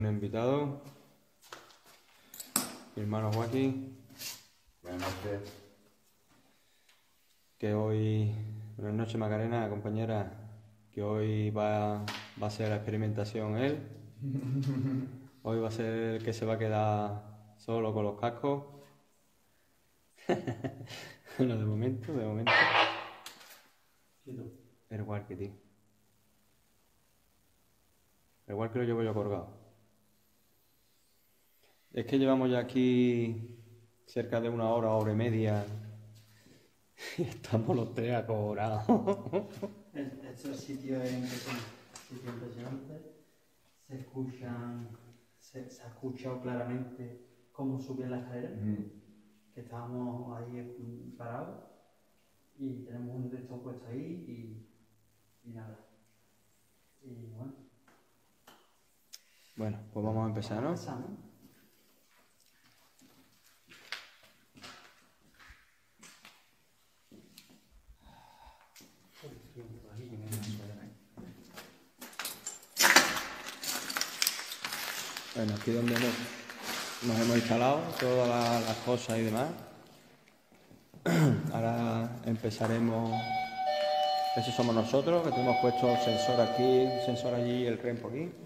Un invitado, mi hermano Joaquín, Buenas noches. que hoy, buenas noches Macarena, compañera, que hoy va a ser la experimentación él. Hoy va a ser el que se va a quedar solo con los cascos. Bueno, de momento. El Walkie, tío. El Walkie lo llevo yo colgado. Es que llevamos ya aquí cerca de una hora y media. Y estamos los tres acobrados. Estos sitios es impresionante. Se ha escuchado claramente cómo subir la escalera, que estábamos ahí parados y tenemos un texto puesto ahí y nada. Y bueno. Bueno, pues vamos a empezar, ¿no? Bueno, aquí donde nos hemos instalado todas las cosas y demás. Ahora empezaremos. Esos somos nosotros, que tenemos puesto el sensor aquí, el sensor allí y el REM por aquí.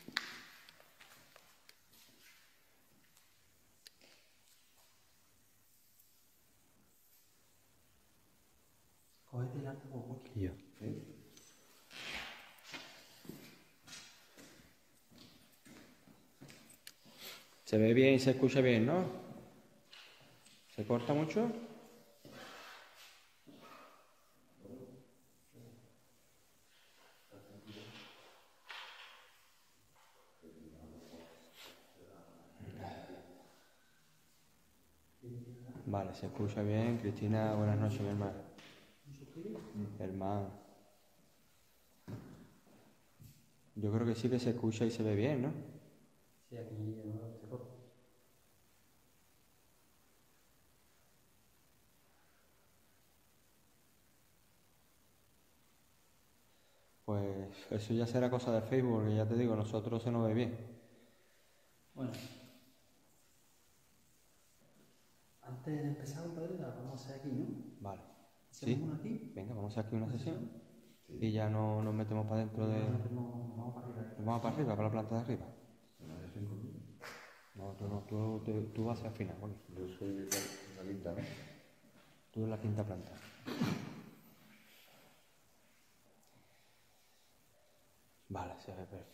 Cógete el altavoz. Y yo. Se ve bien y se escucha bien, ¿no? ¿Se corta mucho? Vale, se escucha bien. Cristina, buenas noches, mi hermana. Hermano. Yo creo que sí que se escucha y se ve bien, ¿no? Sí, aquí no se corta. Pues eso ya será cosa de Facebook, que ya te digo, nosotros se nos ve bien. Bueno. Antes de empezar, compadre, la vamos a hacer aquí, ¿no? Vale. ¿Hacemos ¿Sí? una aquí? Venga, vamos a hacer aquí una sesión. Y ya no nos metemos para dentro de... Vamos para arriba. Nos vamos para arriba, para la planta de arriba. No, tú vas hacia el final, Joaquín. Yo soy la quinta, ¿no? Tú en la quinta planta. Vale, se ve perfecto.